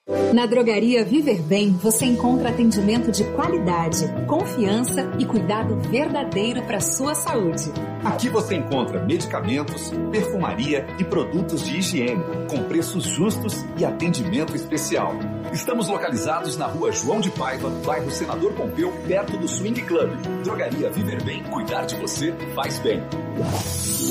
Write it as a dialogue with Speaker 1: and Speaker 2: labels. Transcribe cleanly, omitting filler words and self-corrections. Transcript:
Speaker 1: Na Drogaria Viver Bem, você encontra atendimento de qualidade, confiança e cuidado verdadeiro para a sua saúde.
Speaker 2: Aqui você encontra medicamentos, perfumaria e produtos de higiene, com preços justos e atendimento especial. Estamos localizados na Rua João de Paiva, bairro Senador Pompeu, perto do Swing Club. Drogaria Viver Bem, cuidar de você faz bem.